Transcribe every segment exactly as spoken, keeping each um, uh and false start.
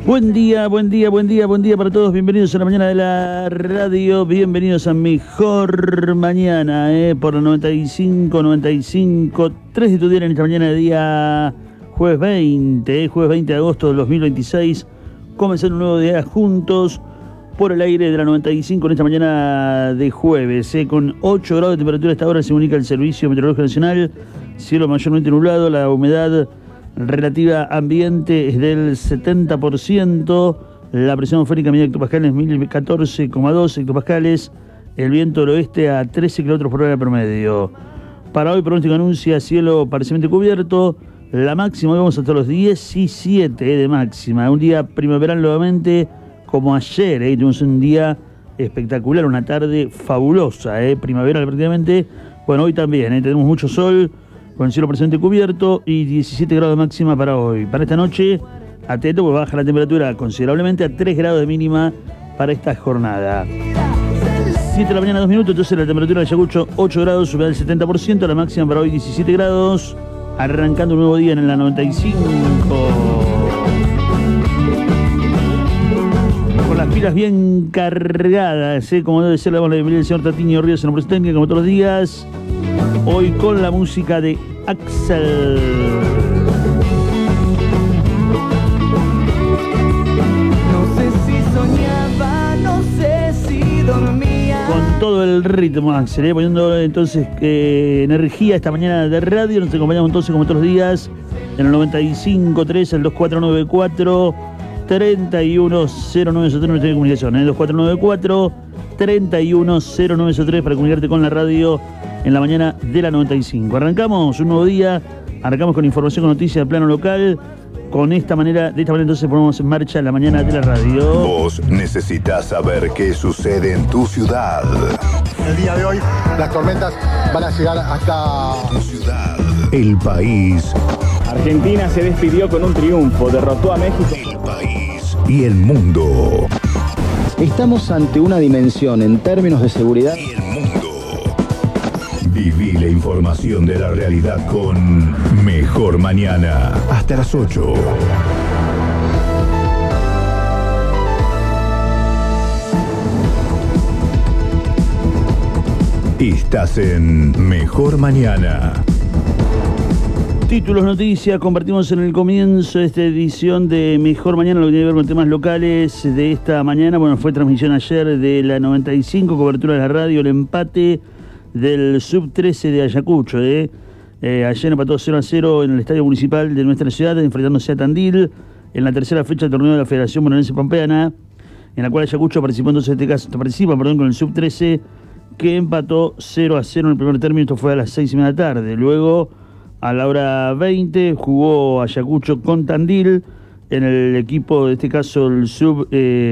Buen día, buen día, buen día, buen día para todos. Bienvenidos a la mañana de la radio. Bienvenidos a Mejor Mañana, eh, por la noventa y cinco, noventa y cinco, tres de tu día en esta mañana de día jueves veinte, eh, jueves veinte de agosto del dos mil veintiséis. Comenzando un nuevo día juntos por el aire de la noventa y cinco en esta mañana de jueves, eh, con ocho grados de temperatura a esta hora, se comunica el Servicio Meteorológico Nacional. Cielo mayormente nublado, la humedad relativa ambiente es del setenta por ciento, la presión atmosférica medida hectopascales mil catorce coma dos hectopascales, el viento del oeste a trece kilómetros por hora promedio. Para hoy pronóstico anuncia cielo parcialmente cubierto, la máxima hoy vamos hasta los diecisiete eh, de máxima, un día primaveral nuevamente como ayer, eh, tuvimos un día espectacular, una tarde fabulosa, eh, primaveral prácticamente. Bueno, hoy también eh, tenemos mucho sol, con el cielo parcialmente cubierto y diecisiete grados de máxima para hoy. Para esta noche, atento, porque baja la temperatura considerablemente a tres grados de mínima para esta jornada. siete de la mañana, dos minutos, entonces la temperatura de Ayacucho ocho grados, humedad del setenta por ciento, la máxima para hoy diecisiete grados, arrancando un nuevo día en la noventa y cinco. Con las pilas bien cargadas, ¿eh? Como debe ser, le damos la bienvenida al señor Tatiño Ríos en la presión técnica, como todos los días. Hoy con la música de Axel. No sé si soñaba, no sé si dormía. Con todo el ritmo, Axel, ¿eh? Poniendo entonces eh, energía esta mañana de radio. Nos acompañamos entonces como todos los días en el noventa y cinco tres, el dos cuatro nueve cuatro, tres uno cero nueve cero tres, nuestra comunicación, ¿eh? dos cuatro nueve cuatro, tres uno cero nueve cero tres para comunicarte con la radio en la mañana de la noventa y cinco. Arrancamos un nuevo día, arrancamos con información, con noticias de plano local. Con esta manera, de esta manera entonces ponemos en marcha la mañana de la radio. Vos necesitas saber qué sucede en tu ciudad. El día de hoy las tormentas van a llegar hasta Tu ciudad. El país. Argentina se despidió con un triunfo, derrotó a México. El país y el mundo. Estamos ante una dimensión en términos de seguridad. Y el mundo. Viví la información de la realidad con Mejor Mañana. Hasta las ocho. Estás en Mejor Mañana. Títulos, noticias, compartimos en el comienzo de esta edición de Mejor Mañana, lo que tiene que ver con temas locales de esta mañana. Bueno, fue transmisión ayer de la noventa y cinco, cobertura de la radio, el empate del sub trece de Ayacucho. Eh. Eh, ayer empató cero a cero en el estadio municipal de nuestra ciudad, enfrentándose a Tandil en la tercera fecha del torneo de la Federación Bonaerense Pampeana, en la cual Ayacucho participó entonces en este caso, participa perdón, con el sub trece, que empató cero a cero en el primer término. Esto fue a las seis y media de la tarde. Luego, a la hora veinte, jugó Ayacucho con Tandil en el equipo, de este caso el sub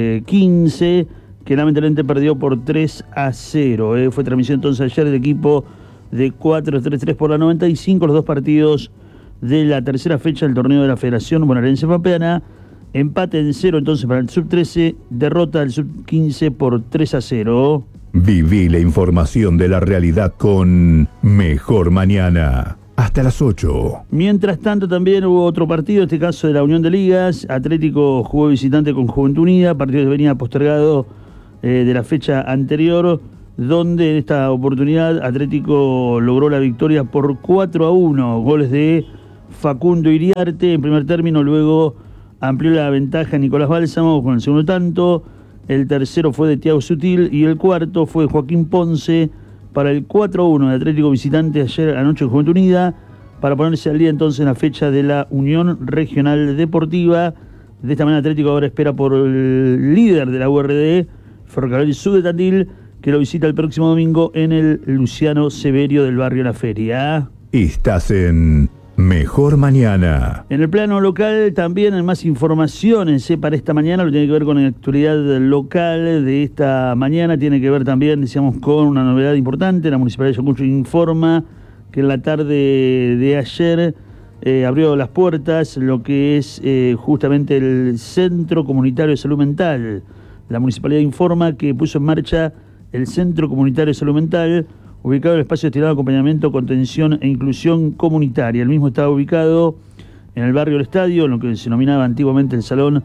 quince, que lamentablemente perdió por tres a cero. Eh. Fue transmisión entonces ayer del equipo de cuatro tres tres por la noventa y cinco, los dos partidos de la tercera fecha del torneo de la Federación Bonaerense Pampeana. Empate en cero entonces para el sub trece, derrota del sub quince por tres a cero. Viví la información de la realidad con Mejor Mañana. Hasta las ocho. Mientras tanto también hubo otro partido, en este caso de la Unión de Ligas. Atlético jugó visitante con Juventud Unida, partido que venía postergado eh, de la fecha anterior, donde en esta oportunidad Atlético logró la victoria por cuatro a uno. Goles de Facundo Iriarte en primer término, luego amplió la ventaja Nicolás Bálsamo con el segundo tanto. El tercero fue de Thiago Sutil y el cuarto fue de Joaquín Ponce para el cuatro a uno de Atlético visitante ayer anoche en Juventud Unida, para ponerse al día entonces en la fecha de la Unión Regional Deportiva. De esta manera Atlético ahora espera por el líder de la U R D, Ferrocarril Sud de Tandil, que lo visita el próximo domingo en el Luciano Severio del barrio La Feria. Estás en Mejor Mañana. En el plano local también hay más informaciones eh, para esta mañana, lo que tiene que ver con la actualidad local de esta mañana, tiene que ver también, decíamos, con una novedad importante. La Municipalidad de Ayacucho informa que en la tarde de ayer eh, abrió las puertas lo que es eh, justamente el Centro Comunitario de Salud Mental. La Municipalidad informa que puso en marcha el Centro Comunitario de Salud Mental, ubicado en el espacio destinado a acompañamiento, contención e inclusión comunitaria. El mismo estaba ubicado en el barrio del Estadio, en lo que se denominaba antiguamente el Salón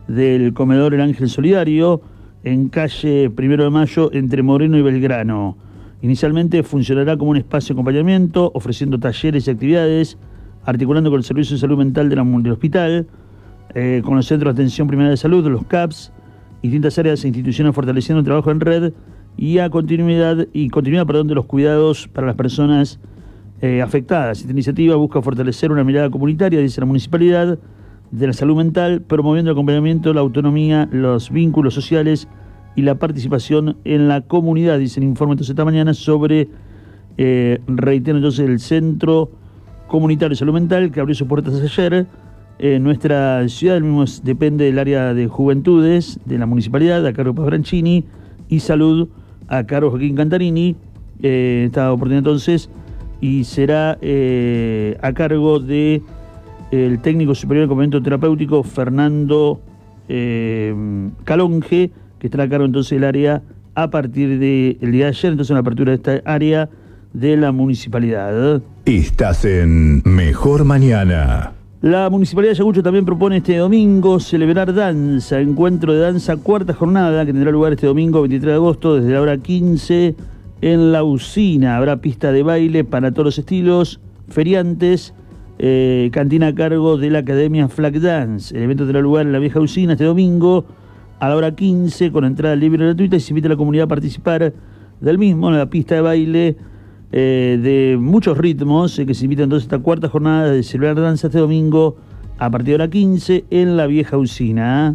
del comedor El Ángel Solidario, en calle Primero de Mayo, entre Moreno y Belgrano. Inicialmente funcionará como un espacio de acompañamiento, ofreciendo talleres y actividades, articulando con el Servicio de Salud Mental de la, del hospital, eh, con los Centros de Atención Primaria de Salud, los C A P S, distintas áreas e instituciones fortaleciendo el trabajo en red y a continuidad y continuidad perdón, de los cuidados para las personas eh, afectadas. Esta iniciativa busca fortalecer una mirada comunitaria, dice la municipalidad, de la salud mental, promoviendo el acompañamiento, la autonomía, los vínculos sociales y la participación en la comunidad, dice el informe entonces esta mañana sobre, eh, reitero entonces, el Centro Comunitario de Salud Mental, que abrió sus puertas ayer. En nuestra ciudad, el mismo depende del área de juventudes de la municipalidad, a cargo de Paz Branchini, y salud a cargo de Joaquín Cantarini, eh, esta oportunidad entonces, y será eh, a cargo de el técnico superior del complemento terapéutico Fernando eh, Calonge, que estará a cargo entonces del área a partir del día de ayer, entonces en la apertura de esta área de la municipalidad. Estás en Mejor Mañana. La Municipalidad de Ayacucho también propone este domingo celebrar danza, encuentro de danza, cuarta jornada, que tendrá lugar este domingo veintitrés de agosto, desde la hora quince, en la usina. Habrá pista de baile para todos los estilos, feriantes, eh, cantina a cargo de la Academia Flag Dance. El evento tendrá lugar en la vieja usina este domingo, a la hora quince, con entrada libre y gratuita, y se invita a la comunidad a participar del mismo en la pista de baile eh, de muchos ritmos, eh, que se invita entonces a esta cuarta jornada de celebrar danza este domingo a partir de la hora quince en la vieja usina.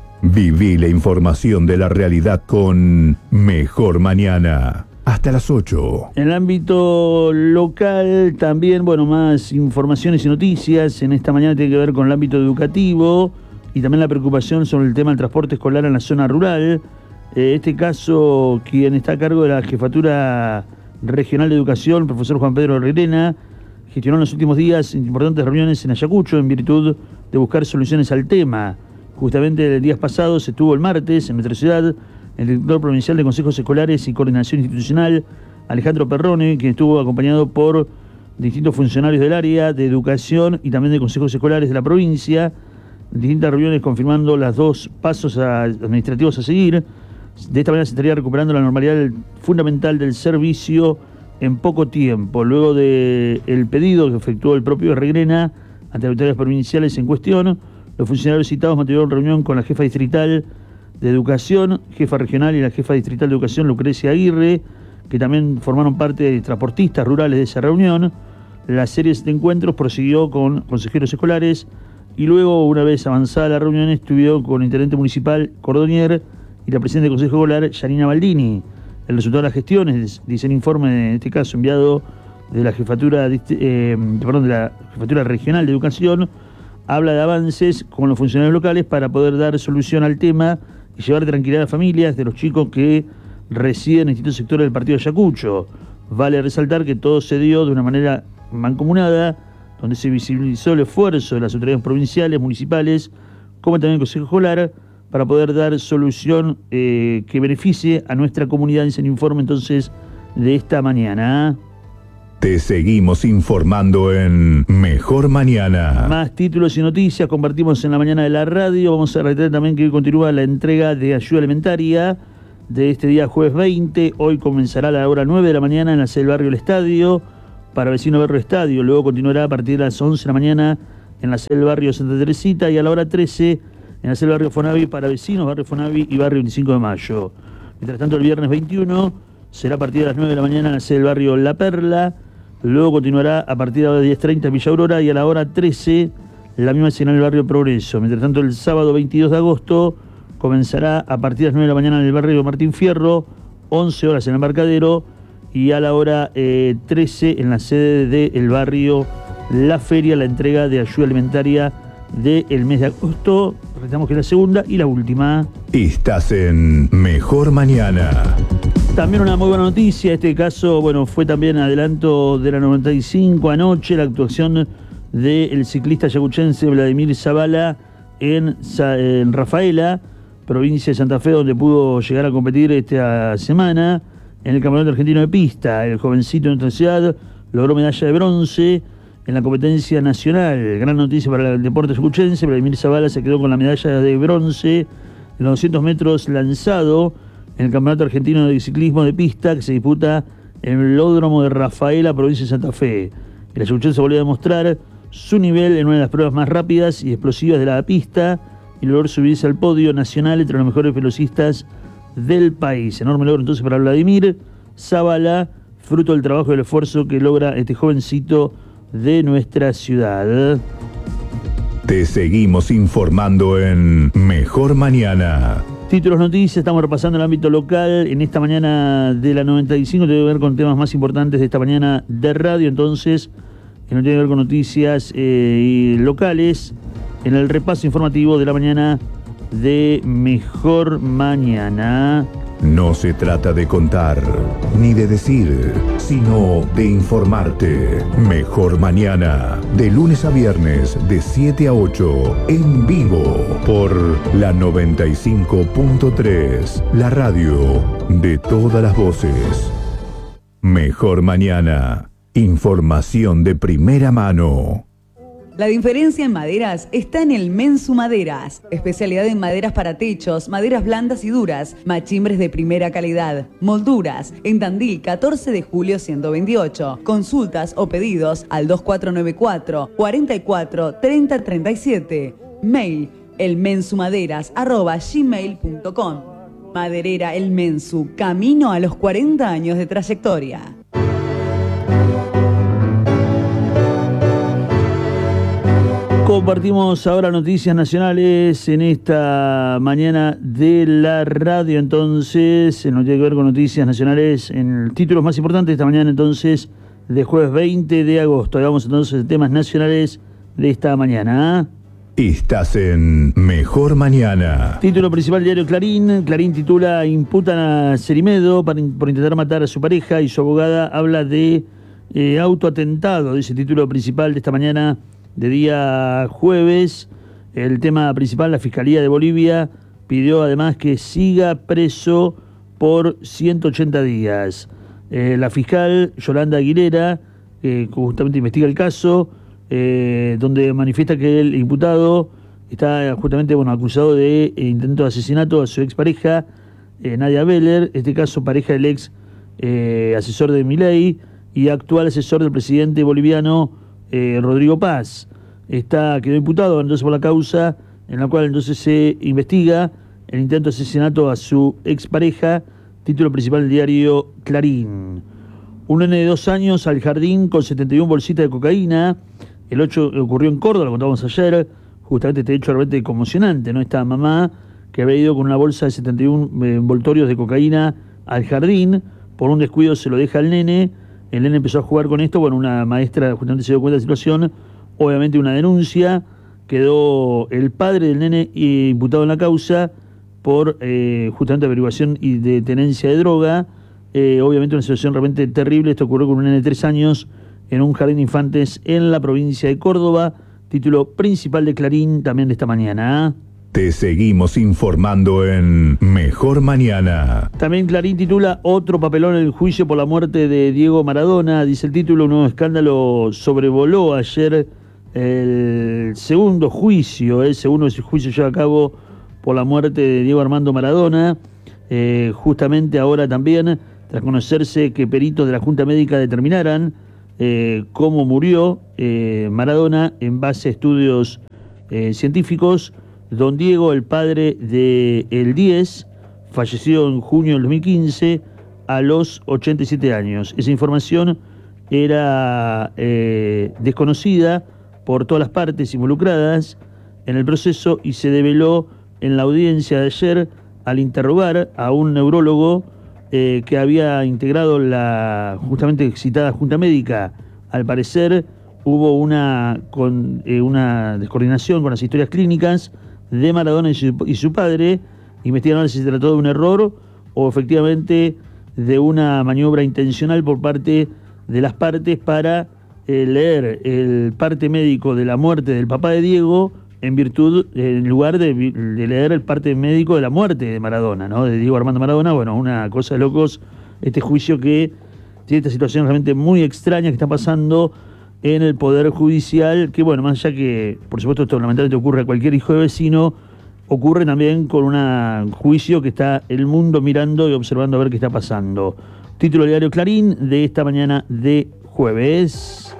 Viví la información de la realidad con Mejor Mañana. Hasta las ocho. En el ámbito local también, bueno, más informaciones y noticias. En esta mañana tiene que ver con el ámbito educativo y también la preocupación sobre el tema del transporte escolar en la zona rural. Eh, este caso, quien está a cargo de la Jefatura Regional de Educación, el profesor Juan Pedro Regrena, gestionó en los últimos días importantes reuniones en Ayacucho en virtud de buscar soluciones al tema. Justamente el día pasado se tuvo el martes en nuestra ciudad el director provincial de Consejos Escolares y Coordinación Institucional, Alejandro Perrone, quien estuvo acompañado por distintos funcionarios del área de educación y también de consejos escolares de la provincia, distintas reuniones confirmando los dos pasos a, administrativos a seguir. De esta manera se estaría recuperando la normalidad fundamental del servicio en poco tiempo, luego del pedido que efectuó el propio Regrena ante las autoridades provinciales en cuestión. Los funcionarios citados mantuvieron reunión con la jefa distrital de Educación, jefa regional y la jefa distrital de Educación, Lucrecia Aguirre, que también formaron parte de transportistas rurales de esa reunión. La serie de encuentros prosiguió con consejeros escolares y luego, una vez avanzada la reunión, estuvieron con el intendente municipal Cordonier y la presidenta del Consejo Escolar, Yanina Baldini. El resultado de las gestiones, dice el informe, en este caso enviado de la jefatura, eh, perdón, de la jefatura regional de Educación, habla de avances con los funcionarios locales para poder dar solución al tema y llevar tranquilidad a las familias de los chicos que residen en distintos sectores del partido de Ayacucho. Vale resaltar que todo se dio de una manera mancomunada, donde se visibilizó el esfuerzo de las autoridades provinciales, municipales, como también el Consejo Escolar, para poder dar solución eh, que beneficie a nuestra comunidad, en el informe entonces de esta mañana. Te seguimos informando en Mejor Mañana. Más títulos y noticias compartimos en la mañana de la radio. Vamos a reiterar también que hoy continúa la entrega de ayuda alimentaria de este día jueves veinte. Hoy comenzará a la hora nueve de la mañana en la sede del barrio El Estadio para vecinos Barrio Estadio. Luego continuará a partir de las once de la mañana en la sede del barrio Santa Teresita y a la hora trece en la sede del barrio Fonavi para vecinos Barrio Fonavi y barrio veinticinco de mayo. Mientras tanto, el viernes veintiuno será a partir de las nueve de la mañana en la sede del barrio La Perla. Luego continuará a partir de las diez treinta en Villa Aurora y a la hora trece la misma será en el barrio Progreso. Mientras tanto, el sábado veintidós de agosto comenzará a partir de las nueve de la mañana en el barrio Martín Fierro, once horas en el Embarcadero y a la hora eh, trece en la sede del barrio La Feria, la entrega de ayuda alimentaria del mes de agosto. Recordamos que es la segunda y la última. Estás en Mejor Mañana. También una muy buena noticia, este caso, bueno, fue también adelanto de la noventa y cinco anoche, la actuación del ciclista ayacuchense Vladimir Zavala en, en Rafaela, provincia de Santa Fe, donde pudo llegar a competir esta semana en el Campeonato Argentino de Pista. El jovencito de nuestra ciudad logró medalla de bronce en la competencia nacional. Gran noticia para el deporte sucuchense. Vladimir Zavala se quedó con la medalla de bronce en los doscientos metros lanzado en el Campeonato Argentino de Ciclismo de Pista que se disputa en el velódromo de Rafaela, provincia de Santa Fe. El sucuchense volvió a demostrar su nivel en una de las pruebas más rápidas y explosivas de la pista y logró subirse al podio nacional entre los mejores velocistas del país. Enorme logro entonces para Vladimir Zavala, fruto del trabajo y del esfuerzo que logra este jovencito de nuestra ciudad. Te seguimos informando en Mejor Mañana. Títulos, noticias, estamos repasando el ámbito local en esta mañana de la noventa y cinco, tiene que ver con temas más importantes de esta mañana de radio, entonces, que no tiene que ver con noticias eh, locales, en el repaso informativo de la mañana de Mejor Mañana. No se trata de contar, ni de decir, sino de informarte. Mejor Mañana, de lunes a viernes, de siete a ocho, en vivo, por la noventa y cinco punto tres, la radio de todas las voces. Mejor Mañana, información de primera mano. La diferencia en maderas está en el Mensu Maderas, especialidad en maderas para techos, maderas blandas y duras, machimbres de primera calidad, molduras, en Tandil catorce de julio ciento veintiocho. Consultas o pedidos al dos cuatro nueve cuatro, cuatro cuatro, tres cero tres siete. Mail elmensumaderas arroba gmail punto com. Maderera El Mensu, camino a los cuarenta años de trayectoria. Compartimos ahora noticias nacionales en esta mañana de la radio, entonces, en lo que tiene que ver con noticias nacionales, en títulos más importantes de esta mañana, entonces, de jueves veinte de agosto. Hablamos entonces de temas nacionales de esta mañana. Estás en Mejor Mañana. Título principal, diario Clarín. Clarín titula: imputan a Cerimedo por intentar matar a su pareja y su abogada habla de eh, autoatentado, dice el título principal de esta mañana de día jueves. El tema principal, la Fiscalía de Bolivia pidió además que siga preso por ciento ochenta días. Eh, la fiscal Yolanda Aguilera, eh, justamente investiga el caso, eh, donde manifiesta que el imputado está justamente bueno, acusado de eh, intento de asesinato a su expareja, eh, Nadia Beller, este caso pareja del ex eh, asesor de Milei y actual asesor del presidente boliviano eh, Rodrigo Paz. Está, quedó imputado entonces por la causa en la cual entonces se investiga el intento de asesinato a su expareja, título principal del diario Clarín. Un nene de dos años al jardín con setenta y una bolsitas de cocaína. El hecho ocurrió en Córdoba, lo contábamos ayer, justamente este hecho realmente conmocionante, ¿no? Esta mamá que había ido con una bolsa de setenta y uno envoltorios de cocaína al jardín, por un descuido se lo deja al nene, el nene empezó a jugar con esto, bueno, una maestra justamente se dio cuenta de la situación, obviamente una denuncia, quedó el padre del nene imputado en la causa por eh, justamente averiguación y de tenencia de droga, eh, obviamente una situación realmente terrible. Esto ocurrió con un nene de tres años en un jardín de infantes en la provincia de Córdoba, título principal de Clarín también de esta mañana. Te seguimos informando en Mejor Mañana. También Clarín titula: otro papelón en el juicio por la muerte de Diego Maradona. Dice el título: un nuevo escándalo sobrevoló ayer el segundo juicio. El segundo juicio lleva a cabo por la muerte de Diego Armando Maradona. Eh, justamente ahora también, tras conocerse que peritos de la Junta Médica determinaran eh, cómo murió eh, Maradona en base a estudios eh, científicos, don Diego, el padre de el diez, falleció en junio del dos mil quince a los ochenta y siete años. Esa información era eh, desconocida por todas las partes involucradas en el proceso y se develó en la audiencia de ayer al interrogar a un neurólogo eh, que había integrado la justamente citada Junta Médica. Al parecer hubo una, con, eh, una descoordinación con las historias clínicas de Maradona y su, y su padre. Investigaron si se trató de un error o efectivamente de una maniobra intencional por parte de las partes para eh, leer el parte médico de la muerte del papá de Diego en virtud, en lugar de, de leer el parte médico de la muerte de Maradona, ¿no? De Diego Armando Maradona. Bueno, una cosa de locos, este juicio que tiene esta situación realmente muy extraña que está pasando en el Poder Judicial, que bueno, más allá que, por supuesto, esto lamentablemente ocurre a cualquier hijo de vecino, ocurre también con un juicio que está el mundo mirando y observando a ver qué está pasando. Título del diario Clarín de esta mañana de jueves.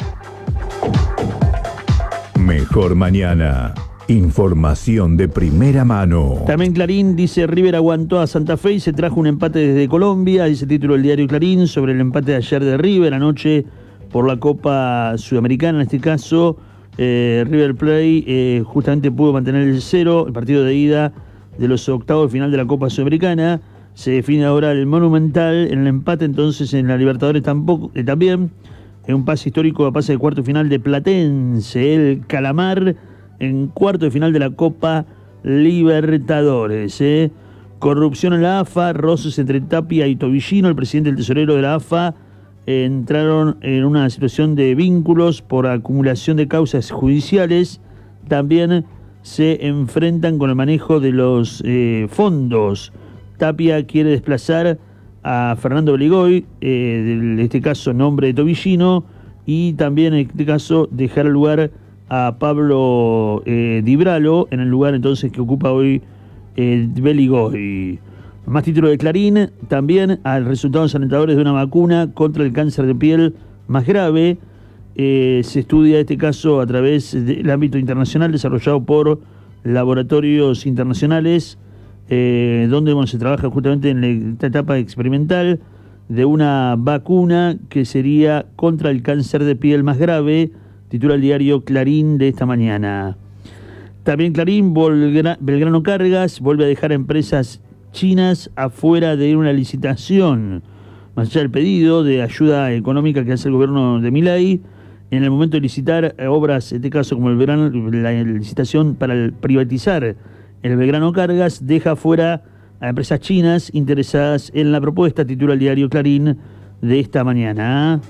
Mejor mañana. Información de primera mano. También Clarín dice: River aguantó a Santa Fe y se trajo un empate desde Colombia. Dice título del diario Clarín sobre el empate de ayer de River anoche por la Copa Sudamericana. En este caso, eh, River Plate eh, justamente pudo mantener el cero. El partido de ida de los octavos de final de la Copa Sudamericana. Se define ahora el Monumental en el empate. Entonces en la Libertadores tampoco, eh, también en un pase histórico a pase de cuarto final de Platense, el Calamar, en cuarto de final de la Copa Libertadores. ¿eh? Corrupción en la A F A, roces entre Tapia y Tobillino, el presidente y el tesorero de la A F A, eh, entraron en una situación de vínculos por acumulación de causas judiciales. También se enfrentan con el manejo de los eh, fondos. Tapia quiere desplazar a Fernando Beligoy, eh, en este caso nombre de Tobillino, y también en este caso dejar el lugar a Pablo eh, Di Bralo, en el lugar entonces que ocupa hoy eh, Beligoy. Más título de Clarín, también a resultados alentadores de una vacuna contra el cáncer de piel más grave. Eh, se estudia este caso a través del ámbito internacional desarrollado por laboratorios internacionales, eh, donde bueno, se trabaja justamente en esta etapa experimental de una vacuna que sería contra el cáncer de piel más grave. Titula el diario Clarín de esta mañana. También Clarín, Belgrano Cargas vuelve a dejar a empresas chinas afuera de una licitación. Más allá del pedido de ayuda económica que hace el gobierno de Milei, en el momento de licitar obras, en este caso como el Belgrano, la licitación para el privatizar el Belgrano Cargas, deja afuera a empresas chinas interesadas en la propuesta. Titula el diario Clarín de esta mañana.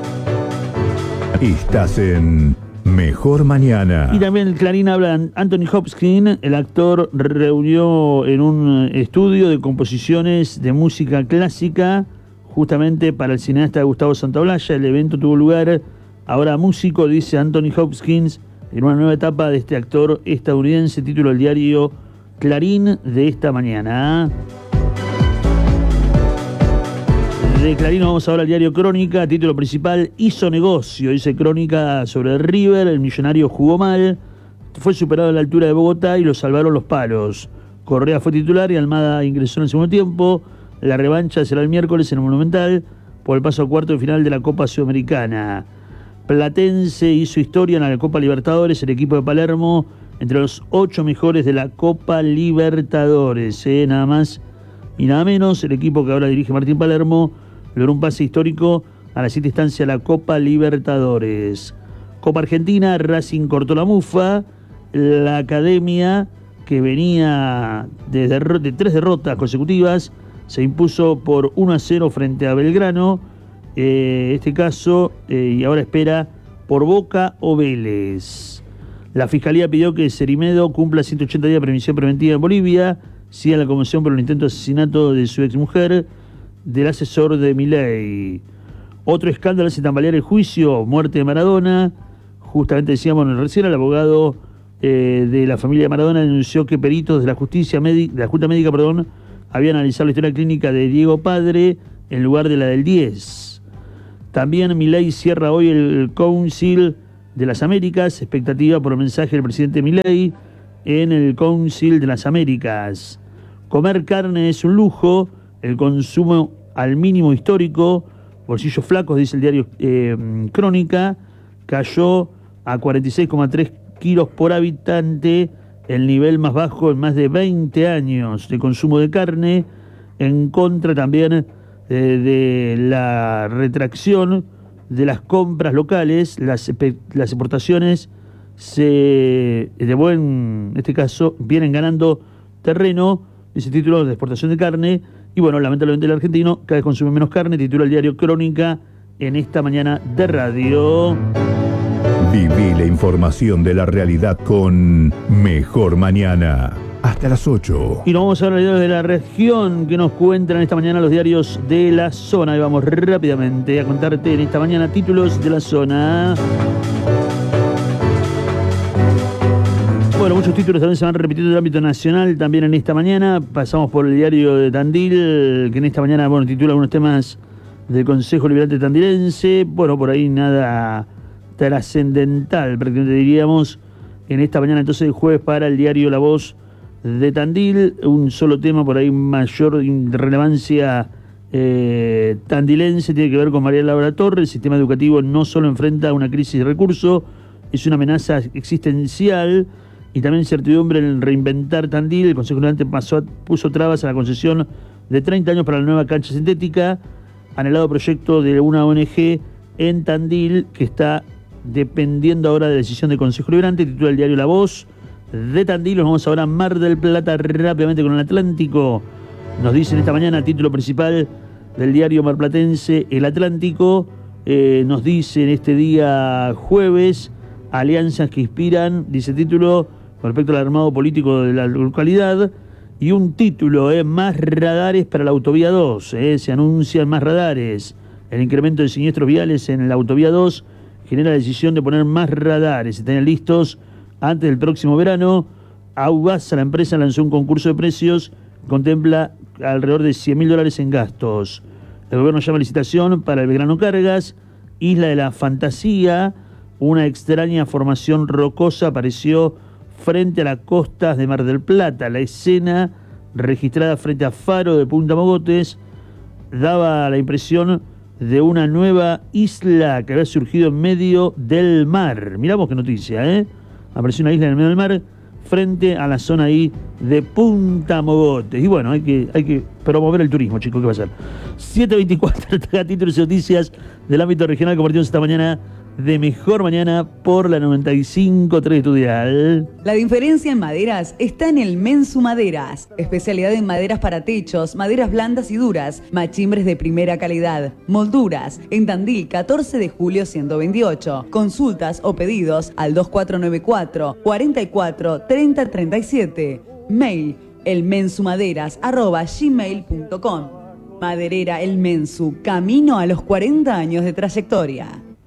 Estás en Mejor Mañana. Y también el Clarín habla de Anthony Hopkins. El actor reunió en un estudio de composiciones de música clásica justamente para el cineasta Gustavo Santaolalla. El evento tuvo lugar, ahora músico, dice Anthony Hopkins, en una nueva etapa de este actor estadounidense. Título del diario Clarín de esta mañana. De Clarín vamos ahora al diario Crónica, título principal: hizo negocio. Dice Crónica sobre River, el millonario jugó mal, fue superado a la altura de Bogotá y lo salvaron los palos. Correa fue titular y Almada ingresó en el segundo tiempo. La revancha será el miércoles en el Monumental por el paso a cuarto de final de la Copa Sudamericana. Platense hizo historia en la Copa Libertadores, el equipo de Palermo entre los ocho mejores de la Copa Libertadores. ¿eh? Nada más y nada menos, el equipo que ahora dirige Martín Palermo logró un pase histórico a la siguiente instancia de la Copa Libertadores. Copa Argentina, Racing cortó la mufa. La Academia, que venía de, derro- de tres derrotas consecutivas, se impuso por uno a cero frente a Belgrano. Eh, este caso, eh, y ahora espera por Boca o Vélez. La Fiscalía pidió que Cerimedo cumpla ciento ochenta días de previsión preventiva en Bolivia. Sigue la conmoción por el intento de asesinato de su exmujer, del asesor de Milei. Otro escándalo hace tambalear el juicio, muerte de Maradona. Justamente decíamos recién, el abogado eh, de la familia de Maradona denunció que peritos de la justicia médica, de la Junta Médica, perdón, habían analizado la historia clínica de Diego Padre en lugar de la del diez. También Milei cierra hoy el Council de las Américas, expectativa por el mensaje del presidente Milei en el Council de las Américas. Comer carne es un lujo, el consumo al mínimo histórico, bolsillos flacos, dice el diario eh, Crónica, cayó a cuarenta y seis coma tres kilos por habitante, el nivel más bajo en más de veinte años de consumo de carne, en contra también eh, de la retracción de las compras locales. Las, las exportaciones se, de buen, en este caso, vienen ganando terreno, dice el título de exportación de carne. Y bueno, lamentablemente el argentino cada vez consume menos carne, titula el diario Crónica en esta mañana de radio. Viví la información de la realidad con Mejor Mañana. Hasta las ocho. Y nos vamos a ver los diarios de la región que nos cuentan esta mañana los diarios de la zona. Y vamos rápidamente a contarte en esta mañana títulos de la zona. Bueno, muchos títulos también se van repitiendo en el ámbito nacional también en esta mañana. Pasamos por el diario de Tandil, que en esta mañana, bueno, titula algunos temas del Consejo Liberante Tandilense. Bueno, por ahí nada trascendental, prácticamente diríamos, en esta mañana entonces el jueves para el diario La Voz de Tandil. Un solo tema por ahí mayor relevancia eh, tandilense, tiene que ver con María Laura Torre. El sistema educativo no solo enfrenta una crisis de recursos, es una amenaza existencial y también incertidumbre en el reinventar Tandil. El Consejo Liberante pasó, puso trabas a la concesión de treinta años para la nueva cancha sintética, anhelado proyecto de una O N G en Tandil, que está dependiendo ahora de la decisión del Consejo Liberante. Titula el diario La Voz de Tandil. Nos vamos ahora a Mar del Plata rápidamente con el Atlántico. Nos dicen esta mañana, título principal del diario marplatense El Atlántico, eh, nos dice en este día jueves, alianzas que inspiran, dice el título, con respecto al armado político de la localidad, y un título, eh, más radares para la autovía dos, eh, se anuncian más radares. El incremento de siniestros viales en la autovía dos genera la decisión de poner más radares, se tienen listos antes del próximo verano. Aubasa, la empresa, lanzó un concurso de precios, contempla alrededor de cien mil dólares en gastos. El gobierno llama a licitación para el Belgrano Cargas. Isla de la Fantasía, una extraña formación rocosa apareció frente a las costas de Mar del Plata. La escena, registrada frente a Faro de Punta Mogotes, daba la impresión de una nueva isla que había surgido en medio del mar. Miramos qué noticia, ¿eh? Apareció una isla en el medio del mar frente a la zona ahí de Punta Mogotes. Y bueno, hay que, hay que promover el turismo, chicos, ¿qué va a hacer? siete veinticuatro, títulos y noticias del ámbito regional compartidos esta mañana de Mejor Mañana por la noventa y cinco punto tres Estudial. La diferencia en maderas está en el Mensu Maderas. Especialidad en maderas para techos, maderas blandas y duras, machimbres de primera calidad, molduras. En Tandil, catorce de julio ciento veintiocho. Consultas o pedidos al dos cuatro nueve cuatro, cuatro cuatro, tres cero tres siete. Mail elmensumaderas arroba gmail punto com. Maderera El Mensu, camino a los cuarenta años de trayectoria.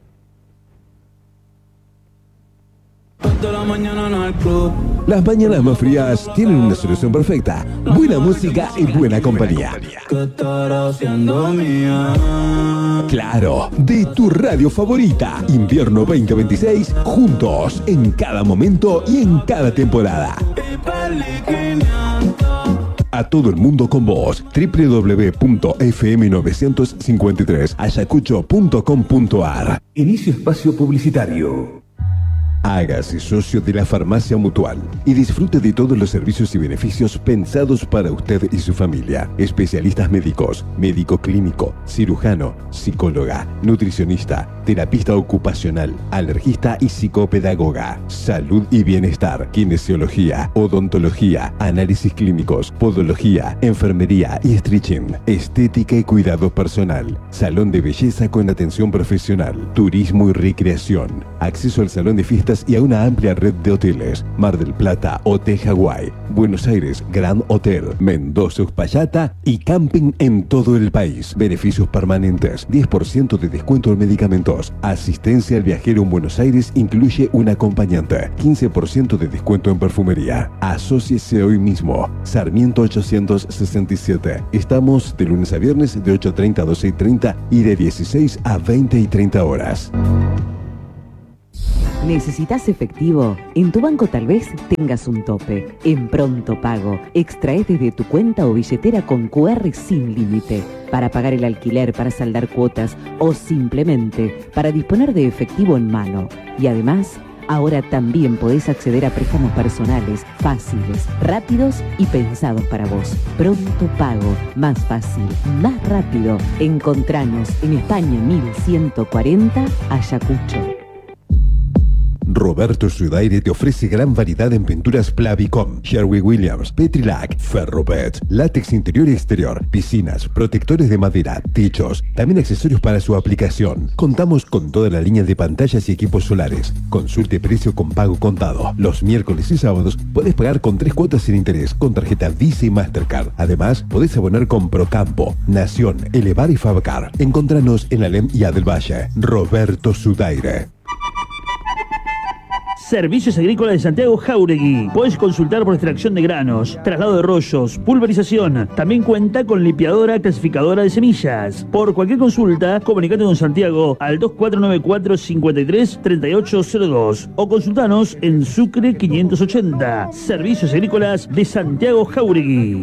Las mañanas más frías tienen una solución perfecta: buena música y buena compañía. Claro, de tu radio favorita. Invierno veinte veintiséis, juntos, en cada momento y en cada temporada. A todo el mundo con vos. doble u doble u doble u punto f m novecientos cincuenta y tres ayacucho punto com punto a r. Inicio espacio publicitario. Hágase socio de la Farmacia Mutual y disfrute de todos los servicios y beneficios pensados para usted y su familia. Especialistas médicos, médico clínico, cirujano, psicóloga, nutricionista, terapista ocupacional, alergista y psicopedagoga. Salud y bienestar, kinesiología, odontología, análisis clínicos, podología, enfermería y stretching, estética y cuidado personal, salón de belleza con atención profesional, turismo y recreación, acceso al salón de fiestas y a una amplia red de hoteles. Mar del Plata, Hotel Hawái, Buenos Aires, Grand Hotel, Mendoza, Uspallata y camping en todo el país. Beneficios permanentes, diez por ciento de descuento en medicamentos. Asistencia al viajero en Buenos Aires incluye un acompañante. quince por ciento de descuento en perfumería. Asóciese hoy mismo. Sarmiento ochocientos sesenta y siete. Estamos de lunes a viernes de ocho treinta a doce y treinta y de dieciséis a veinte y treinta horas. ¿Necesitas efectivo? En tu banco tal vez tengas un tope. En Pronto Pago, extraes desde tu cuenta o billetera con Q R sin límite para pagar el alquiler, para saldar cuotas o simplemente para disponer de efectivo en mano. Y además, ahora también podés acceder a préstamos personales, fáciles, rápidos y pensados para vos. Pronto Pago, más fácil, más rápido. Encontranos en España mil ciento cuarenta, Ayacucho. Roberto Sudaire te ofrece gran variedad en pinturas Plavicom, Sherwin-Williams, Petrilac, Ferrobet, látex interior y exterior, piscinas, protectores de madera, techos, también accesorios para su aplicación. Contamos con toda la línea de pantallas y equipos solares. Consulte precio con pago contado. Los miércoles y sábados podés pagar con tres cuotas sin interés con tarjeta Visa y Mastercard. Además, podés abonar con Procampo, Nación, Elevar y Fabcar. Encontranos en Alem y Adelvalle. Roberto Sudaire. Servicios Agrícolas de Santiago Jáuregui. Puedes consultar por extracción de granos, traslado de rollos, pulverización. También cuenta con limpiadora clasificadora de semillas. Por cualquier consulta, comunicate con Santiago al dos cuatro nueve cuatro, cinco tres, tres ocho cero dos o consultanos en Sucre quinientos ochenta. Servicios Agrícolas de Santiago Jáuregui.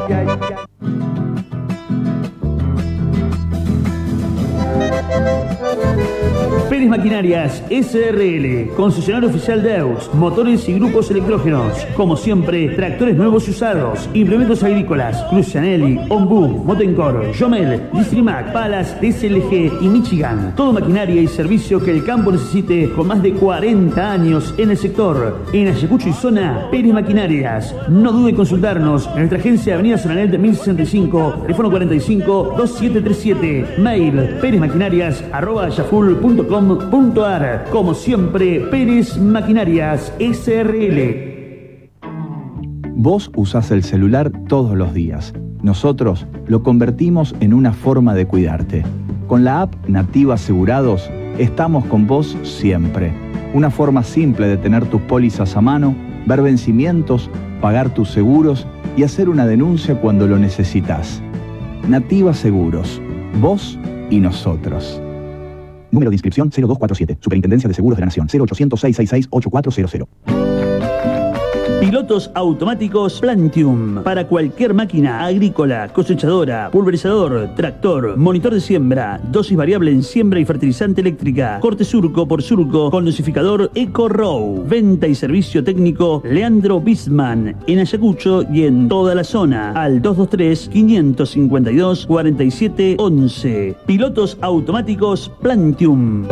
Pérez Maquinarias S R L, concesionario oficial de E U S, motores y grupos electrógenos. Como siempre, tractores nuevos y usados, implementos agrícolas, Crucianelli, Ombu, Motencor, Jomel, Distrimac, Palas, D S L G y Michigan. Todo maquinaria y servicio que el campo necesite con más de cuarenta años en el sector. En Ayacucho y zona, Pérez Maquinarias. No dude en consultarnos en nuestra agencia Avenida Zonanel de mil sesenta y cinco, teléfono cuarenta y cinco, veintisiete treinta y siete, mail perezmaquinarias arroba yaful punto com punto ar. Como siempre, Pérez Maquinarias S R L. Vos usás el celular todos los días. Nosotros lo convertimos en una forma de cuidarte. Con la app Nativa Asegurados, estamos con vos siempre. Una forma simple de tener tus pólizas a mano, ver vencimientos, pagar tus seguros y hacer una denuncia cuando lo necesitas. Nativa Seguros. Vos y nosotros. Número de inscripción cero dos cuatro siete. Superintendencia de Seguros de la Nación. cero ochocientos, seiscientos sesenta y seis, ochenta y cuatro cero cero. Pilotos automáticos Plantium. Para cualquier máquina agrícola, cosechadora, pulverizador, tractor, monitor de siembra, dosis variable en siembra y fertilizante eléctrica, corte surco por surco con dosificador EcoRow. Venta y servicio técnico Leandro Bisman en Ayacucho y en toda la zona. Al dos dos tres, cinco cinco dos, cuatro siete once. Pilotos automáticos Plantium.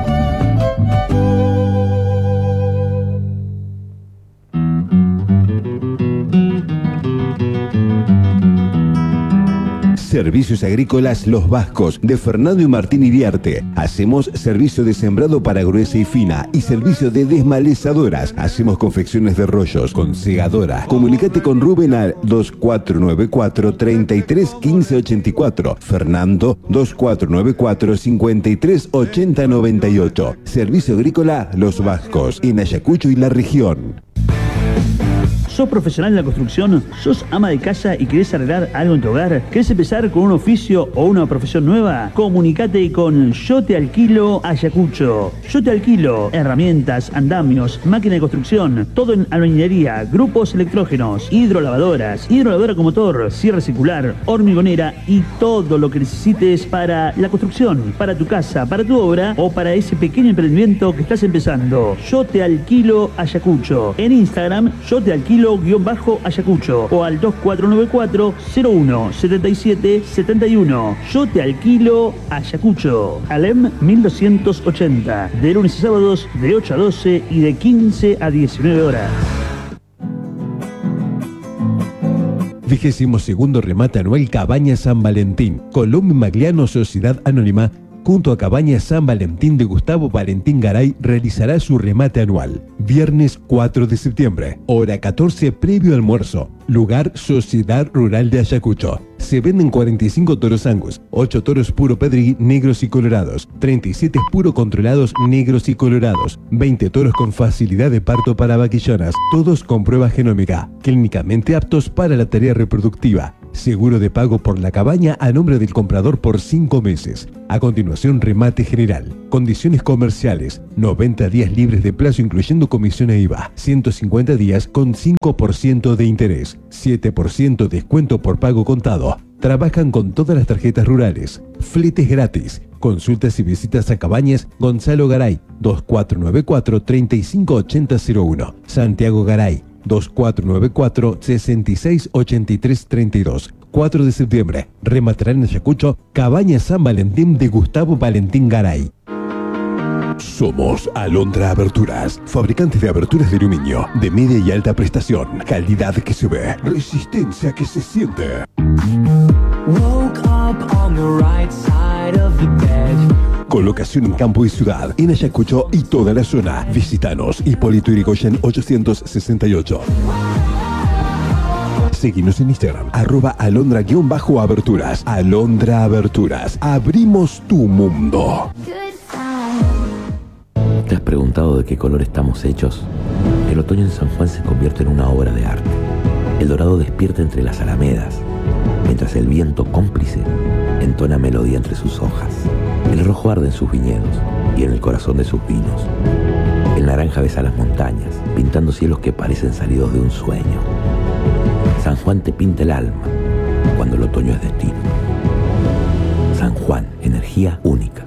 Servicios Agrícolas Los Vascos, de Fernando y Martín Iriarte. Hacemos servicio de sembrado para gruesa y fina y servicio de desmalezadoras. Hacemos confecciones de rollos con segadora. Comunicate con Rubén al dos cuatro nueve cuatro, treinta y tres, quince ochenta y cuatro. Fernando, dos cuatro nueve cuatro, cincuenta y tres, ochenta noventa y ocho. Servicio Agrícola Los Vascos, en Ayacucho y la región. ¿Sos profesional en la construcción? ¿Sos ama de casa y querés arreglar algo en tu hogar? ¿Querés empezar con un oficio o una profesión nueva? Comunicate con Yo Te Alquilo Ayacucho. Yo Te Alquilo herramientas, andamios, máquina de construcción, todo en albañilería, grupos electrógenos, hidrolavadoras, hidrolavadora con motor, cierre circular, hormigonera y todo lo que necesites para la construcción, para tu casa, para tu obra o para ese pequeño emprendimiento que estás empezando. Yo Te Alquilo Ayacucho. En Instagram, Yo Te Alquilo guión bajo Ayacucho o al dos cuatro nueve cuatro, cero uno, setenta y siete, setenta y uno. Yo Te Alquilo Ayacucho. Alem mil doscientos ochenta. De lunes a sábados de ocho a doce y de quince a diecinueve horas. Vigésimo segundo remate anual Cabaña San Valentín. Colombo Magliano Sociedad Anónima, junto a Cabaña San Valentín de Gustavo Valentín Garay, realizará su remate anual. Viernes cuatro de septiembre, hora catorce, previo almuerzo. Lugar Sociedad Rural de Ayacucho. Se venden cuarenta y cinco toros Angus, ocho toros puro Pedri negros y colorados, treinta y siete puro controlados negros y colorados, veinte toros con facilidad de parto para vaquillonas, todos con prueba genómica, clínicamente aptos para la tarea reproductiva. Seguro de pago por la cabaña a nombre del comprador por cinco meses. A continuación, remate general. Condiciones comerciales. noventa días libres de plazo incluyendo comisión e I V A. ciento cincuenta días con cinco por ciento de interés. siete por ciento descuento por pago contado. Trabajan con todas las tarjetas rurales. Fletes gratis. Consultas y visitas a Cabañas Gonzalo Garay. dos cuatro nueve cuatro, treinta y cinco ochenta cero uno. Santiago Garay. dos cuatro nueve cuatro, sesenta y seis ochenta y tres treinta y dos. cuatro de septiembre. Rematará en Ayacucho Cabaña San Valentín de Gustavo Valentín Garay. Somos Alondra Aberturas, fabricantes de aberturas de aluminio, de media y alta prestación, calidad que se ve, resistencia que se siente. Woke up on the right side of the bed. Colocación en campo y ciudad, en Ayacucho y toda la zona. Visítanos, Hipólito Yrigoyen ochocientos sesenta y ocho. Seguinos en Instagram, arroba alondra-aberturas. Alondra Aberturas. Abrimos tu mundo. ¿Te has preguntado de qué color estamos hechos? El otoño en San Juan se convierte en una obra de arte. El dorado despierta entre las alamedas, mientras el viento cómplice entona melodía entre sus hojas. El rojo arde en sus viñedos y en el corazón de sus vinos. El naranja besa las montañas, pintando cielos que parecen salidos de un sueño. San Juan te pinta el alma cuando el otoño es destino. San Juan, energía única.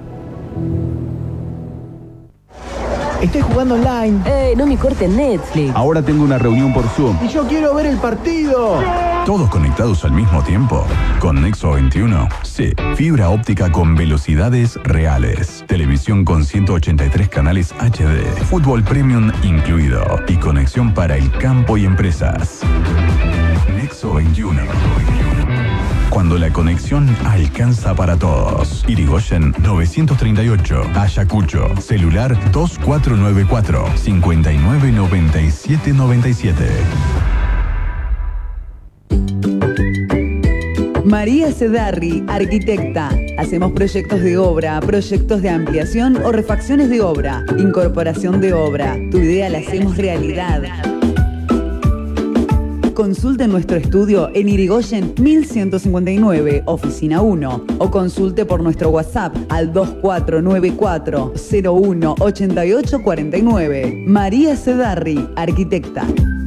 Estoy jugando online. ¡Ey, no me cortes Netflix! Ahora tengo una reunión por Zoom. Y yo quiero ver el partido. ¿Todos conectados al mismo tiempo? ¿Con Nexo veintiuno? Sí. Fibra óptica con velocidades reales. Televisión con ciento ochenta y tres canales H D. Fútbol Premium incluido. Y conexión para el campo y empresas. Nexo veintiuno. Cuando la conexión alcanza para todos. Irigoyen novecientos treinta y ocho. Ayacucho. Celular dos cuatro nueve cuatro, cinco nueve nueve siete nueve siete. María Cedarri, arquitecta. Hacemos proyectos de obra, proyectos de ampliación o refacciones de obra, incorporación de obra. Tu idea la hacemos realidad. Consulte nuestro estudio en Irigoyen mil ciento cincuenta y nueve, oficina uno, o consulte por nuestro WhatsApp al dos cuatro nueve cuatro, cero uno, ocho ocho cuatro nueve. María Cedarri, arquitecta.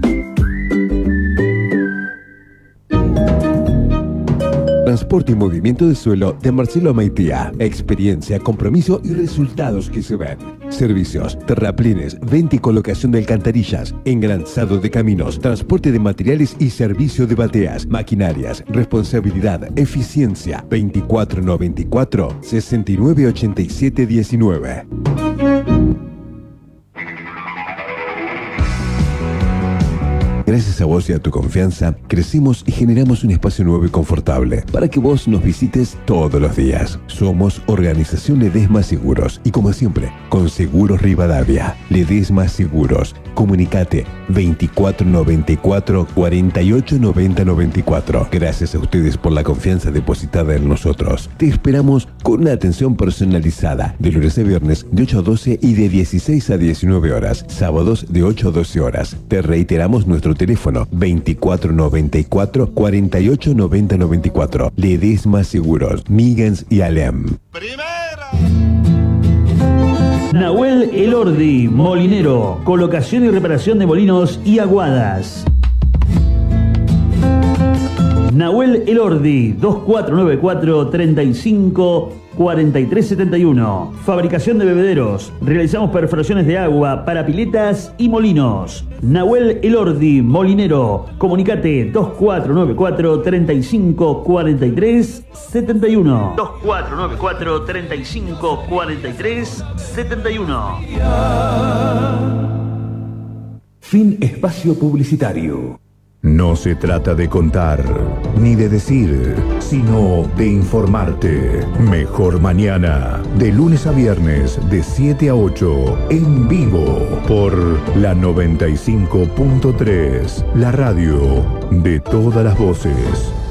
Transporte y movimiento de suelo de Marcelo Maitía. Experiencia, compromiso y resultados que se ven. Servicios, terraplines, venta y colocación de alcantarillas, engranzado de caminos, transporte de materiales y servicio de bateas, maquinarias, responsabilidad, eficiencia. veinticuatro noventa y cuatro, sesenta y nueve ochenta y siete diecinueve. Gracias a vos y a tu confianza, crecimos y generamos un espacio nuevo y confortable para que vos nos visites todos los días. Somos Organización Ledesma Seguros y, como siempre, con Seguros Rivadavia. Ledesma Seguros. Comunicate veinticuatro noventa y cuatro, cuarenta y ocho noventa noventa y cuatro. Gracias a ustedes por la confianza depositada en nosotros. Te esperamos con una atención personalizada de lunes a viernes de ocho a doce y de dieciséis a diecinueve horas. Sábados de ocho a doce horas. Te reiteramos nuestro teléfono veinticuatro noventa y cuatro, cuarenta y ocho noventa noventa y cuatro. Ledesma Seguros, Migans y Alem. Nahuel Elordi, molinero, colocación y reparación de molinos y aguadas. Nahuel Elordi, dos cuatro nueve cuatro, treinta y cinco, cuarenta y tres setenta y uno. Fabricación de bebederos. Realizamos perforaciones de agua para piletas y molinos. Nahuel Elordi, molinero. Comunicate dos cuatro nueve cuatro, treinta y cinco, cuarenta y tres setenta y uno. dos cuatro nueve cuatro, treinta y cinco, cuarenta y tres setenta y uno. Fin espacio publicitario. No se trata de contar ni de decir, sino de informarte. Mejor Mañana, de lunes a viernes, de siete a ocho, en vivo, por la noventa y cinco punto tres, la radio de todas las voces.